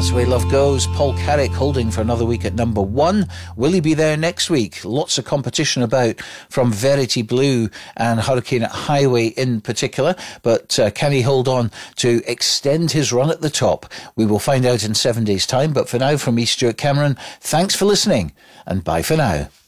As the way love goes, Paul Carrick holding for another week at number 1. Will he be there next week? Lots of competition about from Verity Blue and Hurricane Highway in particular, but can he hold on to extend his run at the top? We will find out in 7 days' time, but for now, from me, Stuart Cameron, thanks for listening, and bye for now.